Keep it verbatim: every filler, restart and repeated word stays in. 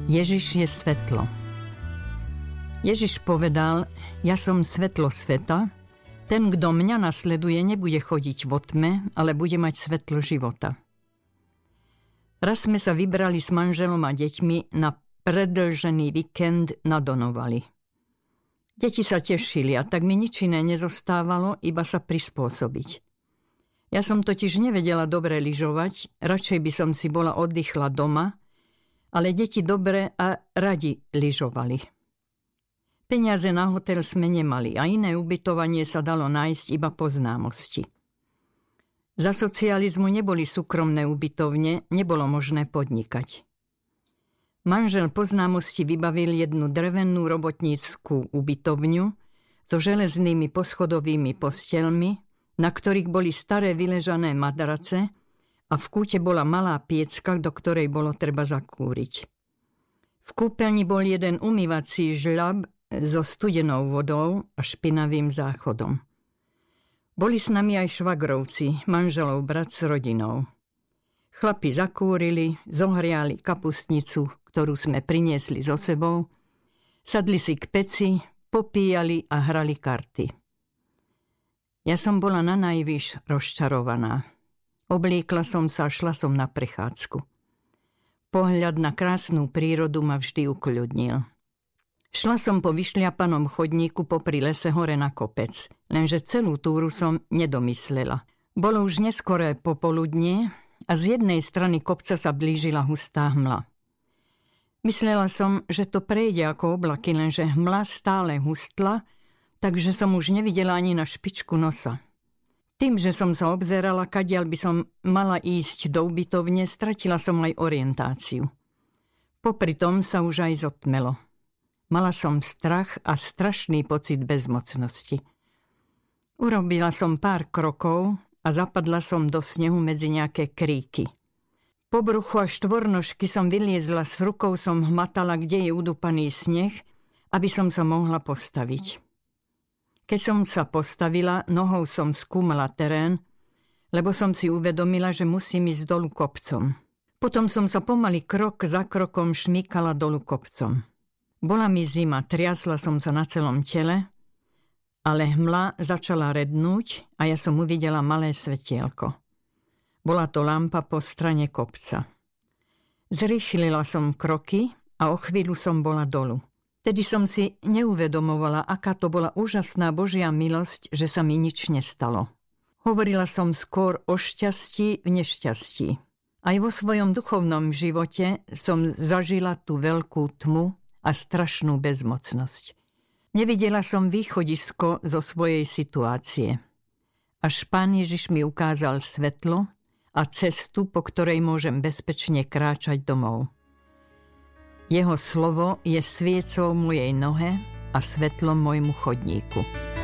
Ježiš je svetlo. Ježiš povedal, ja som svetlo sveta, ten, kto mňa nasleduje, nebude chodiť vo tme, ale bude mať svetlo života. Raz sme sa vybrali s manželom a deťmi na predĺžený víkend na Donovali. Deti sa tešili a tak mi nič iné nezostávalo, iba sa prispôsobiť. Ja som totiž nevedela dobre lyžovať, radšej by som si bola oddychla doma, ale deti dobre a radi lyžovali. Peniaze na hotel sme nemali a iné ubytovanie sa dalo nájsť iba po známosti. Za socializmu neboli súkromné ubytovne, nebolo možné podnikať. Manžel po známosti vybavil jednu drevenú robotnícku ubytovňu so železnými poschodovými postelmi, na ktorých boli staré vyležané madrace a v kúte bola malá piecka, do ktorej bolo treba zakúriť. V kúpeľni bol jeden umývací žľab so studenou vodou a špinavým záchodom. Boli s nami aj švagrovci, manželov brat s rodinou. Chlapi zakúrili, zohriali kapustnicu, ktorú sme priniesli so sebou, sadli si k peci, popíjali a hrali karty. Ja som bola na najvyš rozčarovaná. Obliekla som sa a šla som na prechádzku. Pohľad na krásnu prírodu ma vždy ukľudnil. Šla som po vyšliapanom chodníku popri lese hore na kopec, lenže celú túru som nedomyslela. Bolo už neskoré popoludnie a z jednej strany kopca sa blížila hustá hmla. Myslela som, že to prejde ako oblaky, lenže hmla stále hustla, takže som už nevidela ani na špičku nosa. Tým, že som sa obzerala, kadiaľ by som mala ísť do ubytovne, stratila som aj orientáciu. Popri tom sa už aj zotmelo. Mala som strach a strašný pocit bezmocnosti. Urobila som pár krokov a zapadla som do snehu medzi nejaké kríky. Po bruchu a štvornožky som vyliezla, s rukou som hmatala, kde je udupaný sneh, aby som sa mohla postaviť. Keď som sa postavila, nohou som skúmala terén, lebo som si uvedomila, že musím ísť dolu kopcom. Potom som sa pomaly krok za krokom šmýkala dolu kopcom. Bola mi zima, triasla som sa na celom tele, ale hmla začala rednúť a ja som uvidela malé svetielko. Bola to lampa po strane kopca. Zrýchlila som kroky a o chvíľu som bola dolu. Tedy som si neuvedomovala, aká to bola úžasná Božia milosť, že sa mi nič nestalo. Hovorila som skôr o šťastí v nešťastí. Aj vo svojom duchovnom živote som zažila tú veľkú tmu a strašnú bezmocnosť. Nevidela som východisko zo svojej situácie. Až Pán Ježiš mi ukázal svetlo a cestu, po ktorej môžem bezpečne kráčať domov. Jeho slovo je sviecou mojej nohe a svetlom môjmu chodníku.